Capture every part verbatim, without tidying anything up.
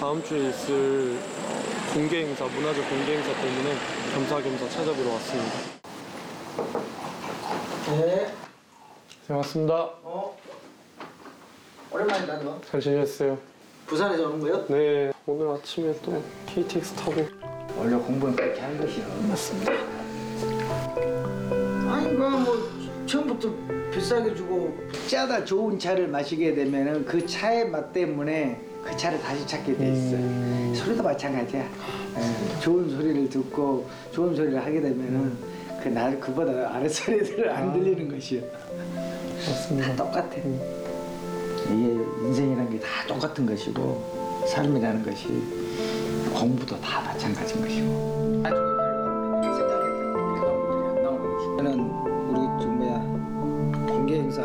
다음 주에 있을 공개 행사, 문화적 공개 행사 때문에 겸사겸사 찾아뵈러 왔습니다. 네. 잘 왔습니다. 어? 오랜만이다 너. 잘 지냈어요? 부산에서 오는 거요? 네, 오늘 아침에 또 케이티엑스 타고. 원래 공부는 그렇게 하는 것이요. 맞습니다. 아니 뭐 처음부터 비싸게 주고 짜다 좋은 차를 마시게 되면은 그 차의 맛 때문에 그 차를 다시 찾게 돼 있어. 음... 소리도 마찬가지야. 에, 좋은 소리를 듣고 좋은 소리를 하게 되면은 그 나 그보다 아래 소리들을 안 들리는 것이요. 맞습니다. 다 똑같아. 이게 인생이라는 게 다 똑같은 것이고 삶이라는 것이 공부도 다 마찬가지인 것이고. 나중에 결과 우리가 생각했던 게 나오는 안 나오는 것이고. 저는 우리 저 뭐야 공개 행사.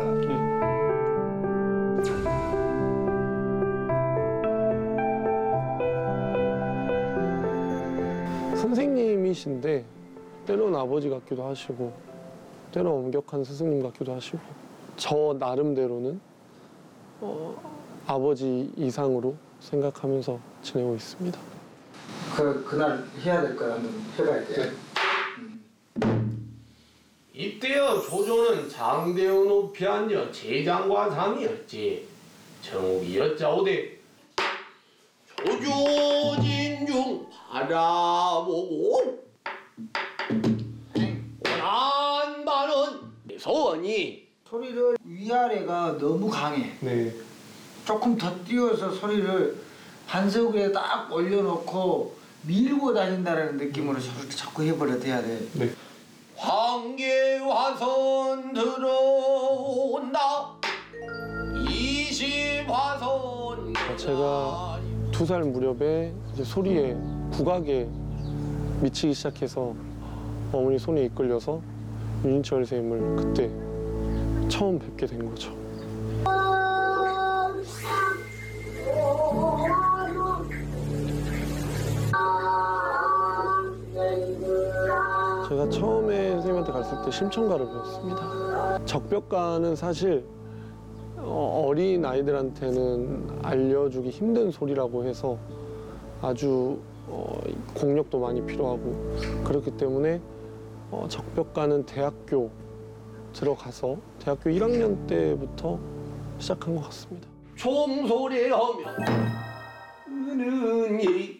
선생님이신데 때로는 아버지 같기도 하시고 때로는 엄격한 스승님 같기도 하시고 저 나름대로는 어, 아버지 이상으로 생각하면서 지내고 있습니다. 그 그날 해야 될 거 한번 해봐야 돼. 이때여 조조는 장대원 높이 앉아 제장관 상이었지. 정욱이 여짜오되 조조진중 바라보고 원한 바는 소원이. 소리를 위아래가 너무 강해. 네. 조금 더 띄워서 소리를 반석 위에 딱 올려놓고 밀고 다닌다는 느낌으로 소리를 자꾸 해버려도 해야 돼. 네. 황계화선 들어온다. 이십화선. 제가 두 살 무렵에 이제 소리에 국악에 미치기 시작해서 어머니 손에 이끌려서 윤인철 선생님을 그때 처음 뵙게 된 거죠. 제가 처음에 선생님한테 갔을 때 심청가를 배웠습니다. 적벽가는 사실 어린 아이들한테는 알려주기 힘든 소리라고 해서 아주 공력도 많이 필요하고 그렇기 때문에 적벽가는 대학교 들어가서 대학교 일 학년 때부터 시작한 것 같습니다. 총소리하면 은은히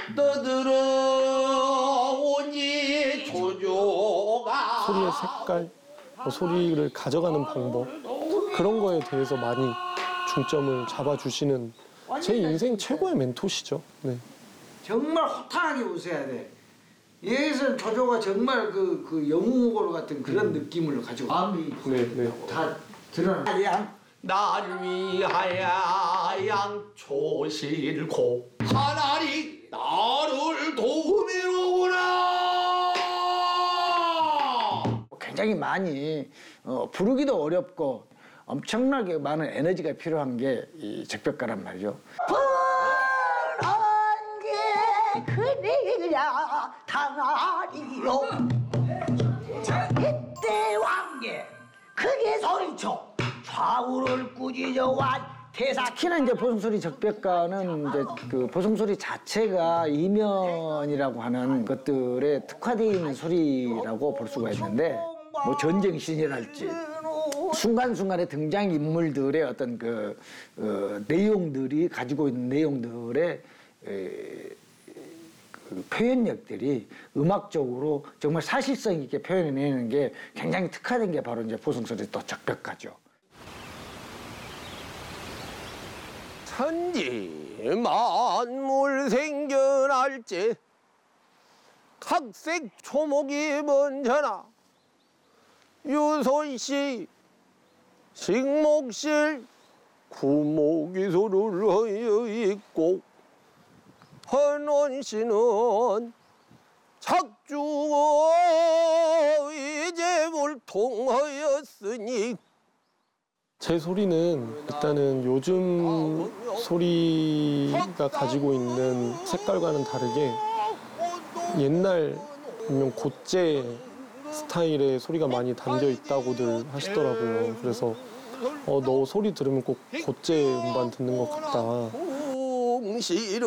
떠들어오니 조조가 소리의 색깔, 소리를 가져가는 방법 그런 거에 대해서 많이 중점을 잡아주시는 제 인생 최고의 멘토시죠. 네. 정말 호탕하게 웃어야 돼. 여기서 조조가 정말 그, 그 영웅호걸 같은 그런 음. 느낌을 가지고 마음이 네, 네. 다 드러나. 나를 위하여 양초실고 하나님 나를 도우미로구나. 굉장히 많이 어, 부르기도 어렵고 엄청나게 많은 에너지가 필요한 게 이 적벽가란 말이죠. 그리야 당하리요 이때 왕계 크게 소리쳐 좌우를 꾸짖어 완 대사. 특히나 이제 보성소리 적벽가는 이제 그 보성소리 자체가 이면이라고 하는 것들에 특화되어 있는 소리라고 볼 수가 있는데 뭐 전쟁신이랄지 순간순간에 등장인물들의 어떤 그 어, 내용들이 가지고 있는 내용들의 에, 그 표현력들이 음악적으로 정말 사실성 있게 표현해내는 게 굉장히 특화된 게 바로 이제 보성소리 또 적벽가죠. 천지 만물 생겨날지 각색 초목이 번져나 유손씨 식목실 구목이 소를 하여 있고 헌원씨는 작주어 이제 물통하였으니. 제 소리는 일단은 요즘 소리가 가지고 있는 색깔과는 다르게 옛날 분명 곧제 스타일의 소리가 많이 담겨 있다고들 하시더라고요. 그래서 어, 너 소리 들으면 꼭 곧제 음반 듣는 것 같다. 싫어